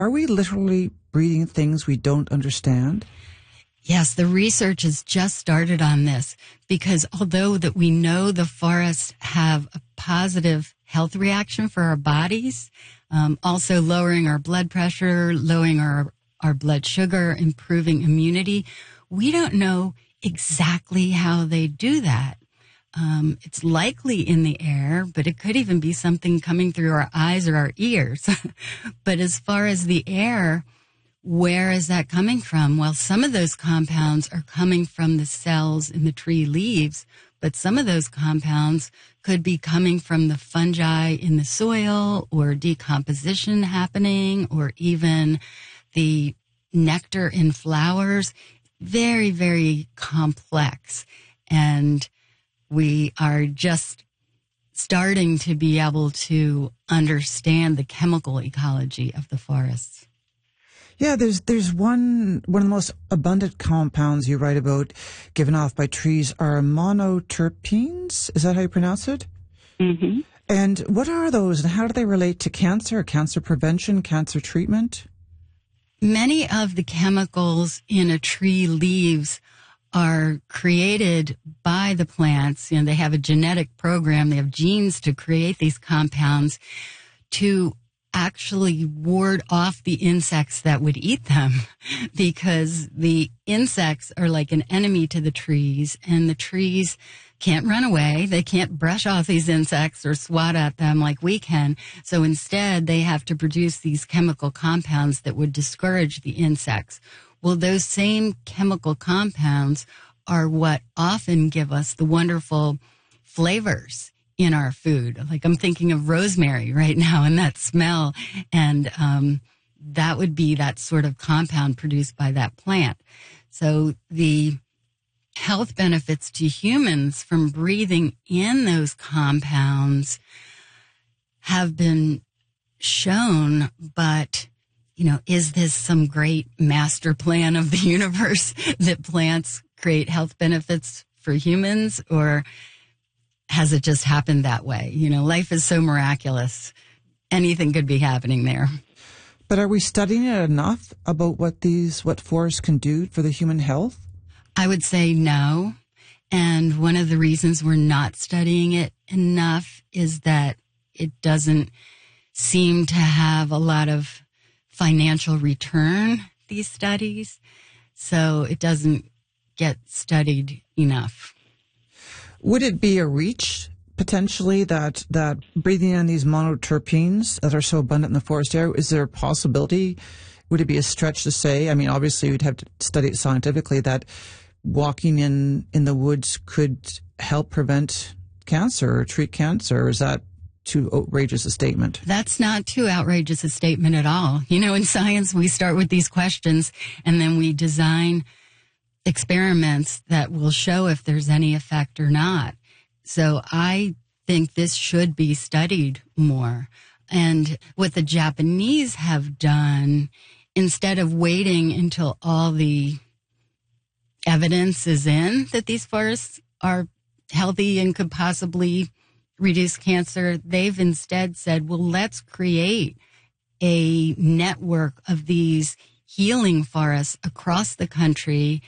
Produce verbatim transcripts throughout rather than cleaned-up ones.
Are we literally breathing things we don't understand? Yes, the research has just started on this because although that we know the forests have a positive health reaction for our bodies, um, also lowering our blood pressure, lowering our, our blood sugar, improving immunity, we don't know exactly how they do that. Um, it's likely in the air, but it could even be something coming through our eyes or our ears. But as far as the air, where is that coming from? Well, some of those compounds are coming from the cells in the tree leaves, but some of those compounds could be coming from the fungi in the soil or decomposition happening or even the nectar in flowers. Very, very complex. And we are just starting to be able to understand the chemical ecology of the forests. Yeah, there's there's one one of the most abundant compounds you write about given off by trees are monoterpenes. Is that how you pronounce it? Mm-hmm. And what are those, and how do they relate to cancer, cancer prevention, cancer treatment? Many of the chemicals in a tree leaves are created by the plants. You know, they have a genetic program. They have genes to create these compounds to actually ward off the insects that would eat them, because the insects are like an enemy to the trees, and the trees can't run away. They can't brush off these insects or swat at them like we can. So instead, they have to produce these chemical compounds that would discourage the insects. Well, those same chemical compounds are what often give us the wonderful flavors in our food. Like I'm thinking of rosemary right now and that smell. And um, that would be that sort of compound produced by that plant. So the health benefits to humans from breathing in those compounds have been shown, but, you know, is this some great master plan of the universe that plants create health benefits for humans, or has it just happened that way? You know, life is so miraculous. Anything could be happening there. But are we studying it enough about what these, what forests can do for the human health? I would say no. And one of the reasons we're not studying it enough is that it doesn't seem to have a lot of financial return, these studies. So it doesn't get studied enough. Would it be a reach, potentially, that, that breathing in these monoterpenes that are so abundant in the forest area, is there a possibility, would it be a stretch to say, I mean, obviously we'd have to study it scientifically, that walking in, in the woods could help prevent cancer or treat cancer? Or is that too outrageous a statement? That's not too outrageous a statement at all. You know, in science, we start with these questions and then we design experiments that will show if there's any effect or not. So I think this should be studied more. And what the Japanese have done, instead of waiting until all the evidence is in that these forests are healthy and could possibly reduce cancer, they've instead said, well, let's create a network of these healing forests across the country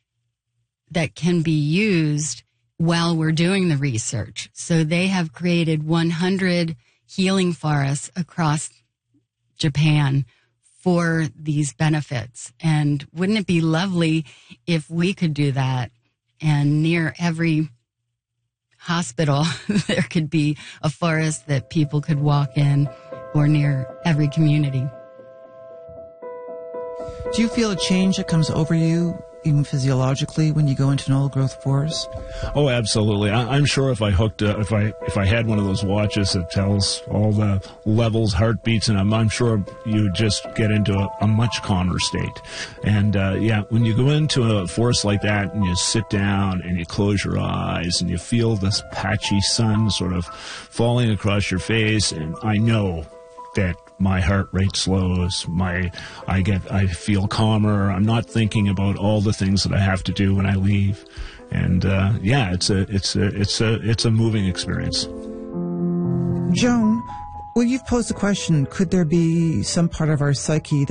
that can be used while we're doing the research. So they have created one hundred healing forests across Japan for these benefits. And wouldn't it be lovely if we could do that? And near every hospital, there could be a forest that people could walk in, or near every community. Do you feel a change that comes over you, even physiologically, when you go into an old-growth forest? Oh, absolutely. I, I'm sure if I hooked, uh, if I if I had one of those watches that tells all the levels, heartbeats, and I'm, I'm sure you would just get into a, a much calmer state. And uh, yeah, when you go into a forest like that and you sit down and you close your eyes and you feel this patchy sun sort of falling across your face, and I know that my heart rate slows, my I get I feel calmer. I'm not thinking about all the things that I have to do when I leave, and uh, yeah, it's a it's a it's a it's a moving experience. Joan, Well, you've posed the question, could there be some part of our psyche